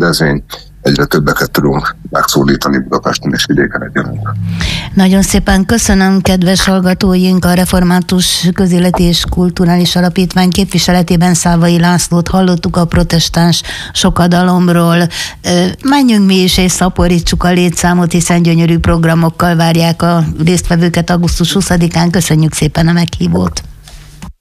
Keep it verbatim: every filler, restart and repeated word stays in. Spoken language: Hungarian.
rendezvény, egyre többeket tudunk megszólítani Budapesten és vidéken egyaránt. Nagyon szépen köszönöm, kedves hallgatóink, a Református Közéleti és Kulturális Alapítvány képviseletében Szálvai Lászlót hallottuk a protestáns sokadalomról. Menjünk mi is és szaporítsuk a létszámot, hiszen gyönyörű programokkal várják a résztvevőket augusztus huszadikán. Köszönjük szépen a meghívót!